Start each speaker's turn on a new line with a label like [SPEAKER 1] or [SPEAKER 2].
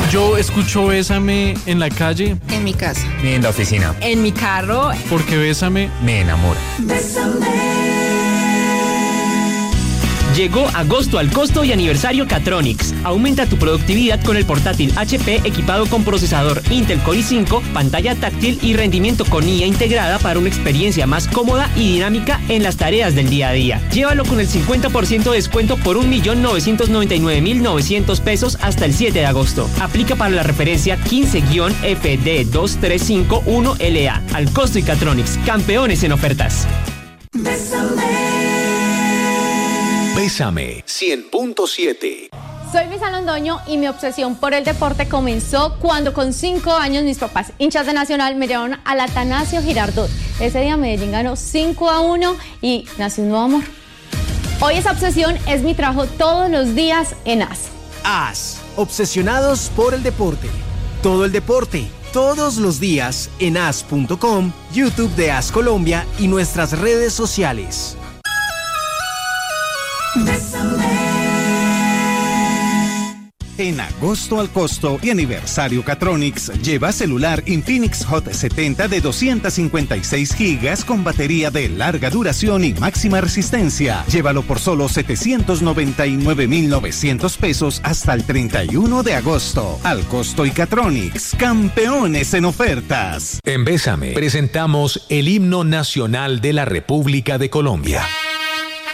[SPEAKER 1] Yo escucho Bésame en la calle.
[SPEAKER 2] En mi casa.
[SPEAKER 3] En la oficina.
[SPEAKER 2] En mi carro.
[SPEAKER 1] Porque Bésame
[SPEAKER 3] me enamora.
[SPEAKER 4] Bésame.
[SPEAKER 5] Llegó agosto al costo y aniversario Catronics. Aumenta tu productividad con el portátil HP equipado con procesador Intel Core i5, pantalla táctil y rendimiento con IA integrada para una experiencia más cómoda y dinámica en las tareas del día a día. Llévalo con el 50% de descuento por 1.999.900 pesos hasta el 7 de agosto. Aplica para la referencia 15-FD2351LA. Al costo y Catronics, campeones en ofertas.
[SPEAKER 4] Bésame.
[SPEAKER 6] Bésame 100.7.
[SPEAKER 7] Soy Luisa Londoño y mi obsesión por el deporte comenzó cuando con 5 años mis papás, hinchas de Nacional, me llevaron al Atanasio Girardot. Ese día Medellín ganó 5-1 y nació un nuevo amor. Hoy esa obsesión es mi trabajo todos los días en AS.
[SPEAKER 8] AS, obsesionados por el deporte. Todo el deporte, todos los días en as.com, YouTube de AS Colombia y nuestras redes sociales.
[SPEAKER 9] En agosto al costo y aniversario Catronics, lleva celular Infinix Hot 70 de 256 gigas con batería de larga duración y máxima resistencia. Llévalo por solo 799.900 pesos hasta el 31 de agosto. Al costo y Catronics, campeones en ofertas.
[SPEAKER 6] En Bésame presentamos el himno nacional de la República de Colombia.